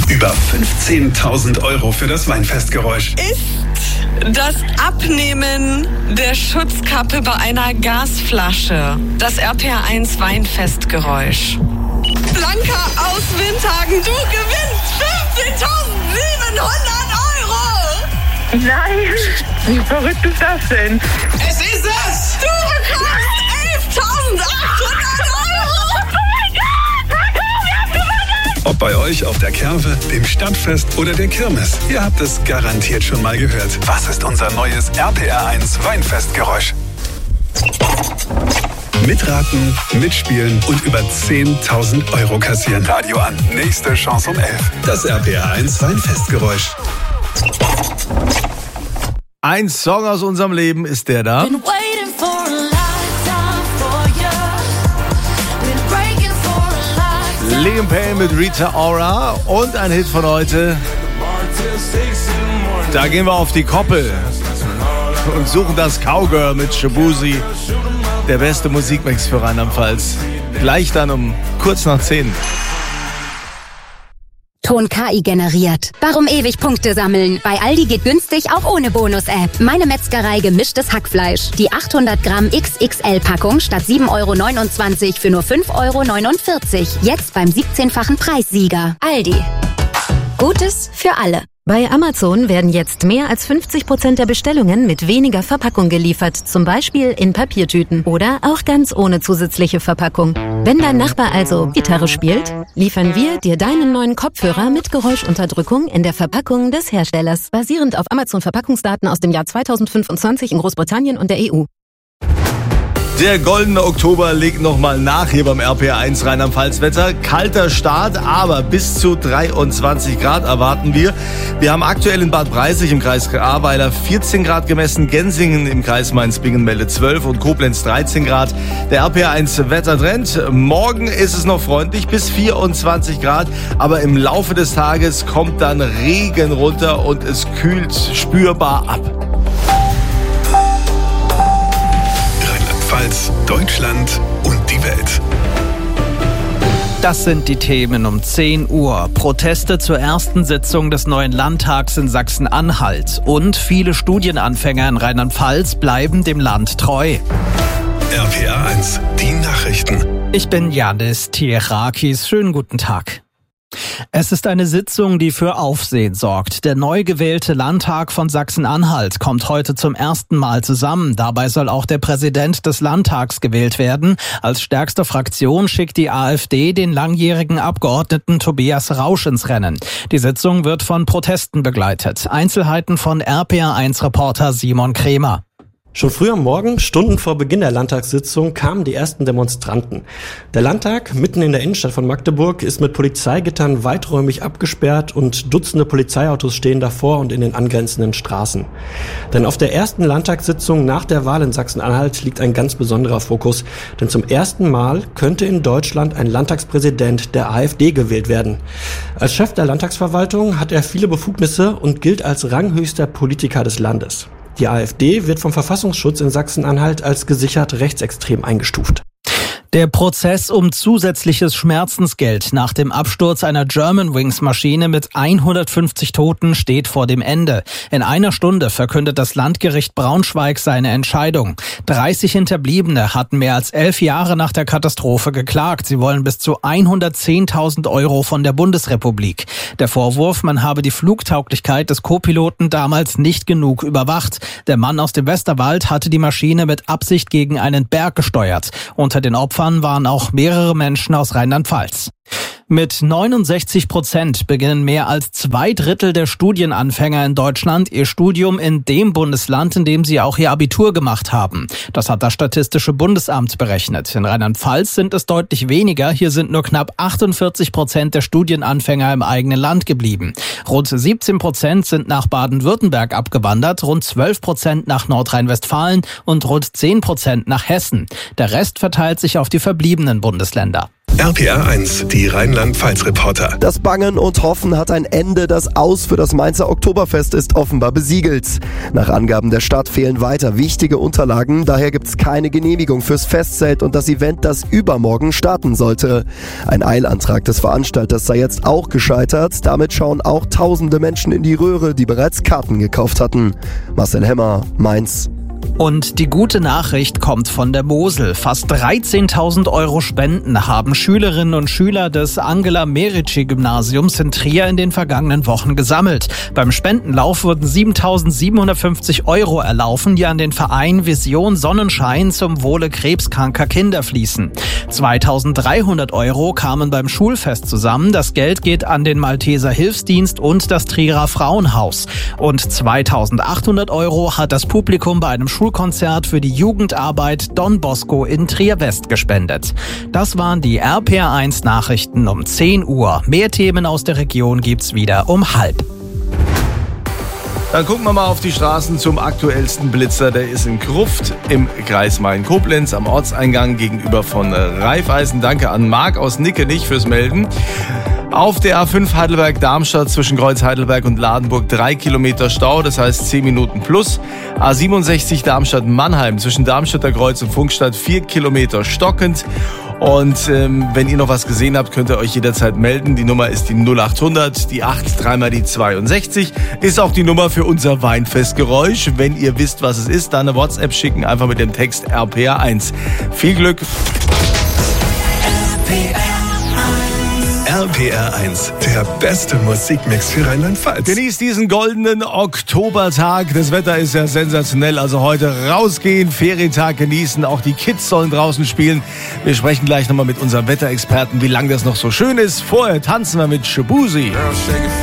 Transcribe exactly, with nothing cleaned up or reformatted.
Über fünfzehntausend Euro für das Weinfestgeräusch. Ist das Abnehmen der Schutzkappe bei einer Gasflasche das R P R eins Weinfestgeräusch? Blanca aus Windhagen, du gewinnst fünfzehntausendsiebenhundert Euro! Nein, wie verrückt ist das denn? Es ist es! Du bekommst elftausendachthundert Euro! Oh mein Gott, Marco, wir haben gewonnen! Ob bei euch auf der Kerve, dem Stadtfest oder der Kirmes, ihr habt es garantiert schon mal gehört. Was ist unser neues R P R eins Weinfestgeräusch? Mitraten, mitspielen und über zehntausend Euro kassieren. Radio an. Nächste Chance um elf. Das R P R eins Weinfestgeräusch. Ein Song aus unserem Leben ist der da. Liam Payne mit Rita Ora und ein Hit von heute. Da gehen wir auf die Koppel und suchen das Cowgirl mit Shabuzi. Der beste Musikmix für Rheinland-Pfalz. Gleich dann um kurz nach zehn. Ton K I generiert. Warum ewig Punkte sammeln? Bei Aldi geht günstig auch ohne Bonus-App. Meine Metzgerei gemischtes Hackfleisch. Die achthundert Gramm X X L-Packung statt sieben Euro neunundzwanzig für nur fünf Euro neunundvierzig. Jetzt beim siebzehnfachen Preissieger. Aldi. Gutes für alle. Bei Amazon werden jetzt mehr als fünfzig Prozent der Bestellungen mit weniger Verpackung geliefert, zum Beispiel in Papiertüten oder auch ganz ohne zusätzliche Verpackung. Wenn dein Nachbar also Gitarre spielt, liefern wir dir deinen neuen Kopfhörer mit Geräuschunterdrückung in der Verpackung des Herstellers, basierend auf Amazon-Verpackungsdaten aus dem Jahr zweitausendfünfundzwanzig in Großbritannien und der E U. Der goldene Oktober legt nochmal nach hier beim R P R eins Rheinland-Pfalz-Wetter. Kalter Start, aber bis zu dreiundzwanzig Grad erwarten wir. Wir haben aktuell in Bad Breisig im Kreis Ahrweiler vierzehn Grad gemessen, Gensingen im Kreis Mainz-Bingen meldet zwölf und Koblenz dreizehn Grad. Der R P R eins Wettertrend. Morgen ist es noch freundlich bis vierundzwanzig Grad, aber im Laufe des Tages kommt dann Regen runter und es kühlt spürbar ab. Deutschland und die Welt. Das sind die Themen um zehn Uhr. Proteste zur ersten Sitzung des neuen Landtags in Sachsen-Anhalt. Und viele Studienanfänger in Rheinland-Pfalz bleiben dem Land treu. R P R eins, die Nachrichten. Ich bin Janis Tierakis. Schönen guten Tag. Es ist eine Sitzung, die für Aufsehen sorgt. Der neu gewählte Landtag von Sachsen-Anhalt kommt heute zum ersten Mal zusammen. Dabei soll auch der Präsident des Landtags gewählt werden. Als stärkste Fraktion schickt die AfD den langjährigen Abgeordneten Tobias Rausch ins Rennen. Die Sitzung wird von Protesten begleitet. Einzelheiten von R P R eins Reporter Simon Kremer. Schon früh am Morgen, Stunden vor Beginn der Landtagssitzung, kamen die ersten Demonstranten. Der Landtag, mitten in der Innenstadt von Magdeburg, ist mit Polizeigittern weiträumig abgesperrt und Dutzende Polizeiautos stehen davor und in den angrenzenden Straßen. Denn auf der ersten Landtagssitzung nach der Wahl in Sachsen-Anhalt liegt ein ganz besonderer Fokus. Denn zum ersten Mal könnte in Deutschland ein Landtagspräsident der AfD gewählt werden. Als Chef der Landtagsverwaltung hat er viele Befugnisse und gilt als ranghöchster Politiker des Landes. Die AfD wird vom Verfassungsschutz in Sachsen-Anhalt als gesichert rechtsextrem eingestuft. Der Prozess um zusätzliches Schmerzensgeld nach dem Absturz einer Germanwings-Maschine mit hundertfünfzig Toten steht vor dem Ende. In einer Stunde verkündet das Landgericht Braunschweig seine Entscheidung. dreißig Hinterbliebene hatten mehr als elf Jahre nach der Katastrophe geklagt. Sie wollen bis zu hundertzehntausend Euro von der Bundesrepublik. Der Vorwurf, man habe die Flugtauglichkeit des Co-Piloten damals nicht genug überwacht. Der Mann aus dem Westerwald hatte die Maschine mit Absicht gegen einen Berg gesteuert. Unter den Opfern waren auch mehrere Menschen aus Rheinland-Pfalz. Mit neunundsechzig Prozent beginnen mehr als zwei Drittel der Studienanfänger in Deutschland ihr Studium in dem Bundesland, in dem sie auch ihr Abitur gemacht haben. Das hat das Statistische Bundesamt berechnet. In Rheinland-Pfalz sind es deutlich weniger. Hier sind nur knapp achtundvierzig Prozent der Studienanfänger im eigenen Land geblieben. Rund siebzehn Prozent sind nach Baden-Württemberg abgewandert, rund zwölf Prozent nach Nordrhein-Westfalen und rund zehn Prozent nach Hessen. Der Rest verteilt sich auf die verbliebenen Bundesländer. R P R eins, die Rheinland-Pfalz-Reporter. Das Bangen und Hoffen hat ein Ende. Das Aus für das Mainzer Oktoberfest ist offenbar besiegelt. Nach Angaben der Stadt fehlen weiter wichtige Unterlagen. Daher gibt es keine Genehmigung fürs Festzelt und das Event, das übermorgen starten sollte. Ein Eilantrag des Veranstalters sei jetzt auch gescheitert. Damit schauen auch tausende Menschen in die Röhre, die bereits Karten gekauft hatten. Marcel Hemmer, Mainz. Und die gute Nachricht kommt von der Mosel. Fast dreizehntausend Euro Spenden haben Schülerinnen und Schüler des Angela-Merici-Gymnasiums in Trier in den vergangenen Wochen gesammelt. Beim Spendenlauf wurden siebentausendsiebenhundertfünfzig Euro erlaufen, die an den Verein Vision Sonnenschein zum Wohle krebskranker Kinder fließen. zweitausenddreihundert Euro kamen beim Schulfest zusammen. Das Geld geht an den Malteser Hilfsdienst und das Trierer Frauenhaus. Und zweitausendachthundert Euro hat das Publikum bei einem Schulkonzert für die Jugendarbeit Don Bosco in Trier-West gespendet. Das waren die R P R eins Nachrichten um zehn Uhr. Mehr Themen aus der Region gibt's wieder um halb. Dann gucken wir mal auf die Straßen zum aktuellsten Blitzer. Der ist in Gruft im Kreis Main-Koblenz am Ortseingang gegenüber von Raiffeisen. Danke an Marc aus Nickenich fürs Melden. Auf der A fünf Heidelberg-Darmstadt zwischen Kreuz Heidelberg und Ladenburg drei Kilometer Stau, das heißt zehn Minuten plus. A siebenundsechzig Darmstadt-Mannheim zwischen Darmstädter Kreuz und Funkstadt vier Kilometer stockend. Und ähm, wenn ihr noch was gesehen habt, könnt ihr euch jederzeit melden. Die Nummer ist die null achthundert, die acht, dreimal die zweiundsechzig. Ist auch die Nummer für unser Weinfestgeräusch. Wenn ihr wisst, was es ist, dann eine WhatsApp schicken, einfach mit dem Text R P R eins. Viel Glück! R P R eins, der beste Musikmix für Rheinland-Pfalz. Genießt diesen goldenen Oktobertag. Das Wetter ist ja sensationell. Also heute rausgehen, Ferientag genießen. Auch die Kids sollen draußen spielen. Wir sprechen gleich nochmal mit unserem Wetterexperten, wie lange das noch so schön ist. Vorher tanzen wir mit Shabuzi.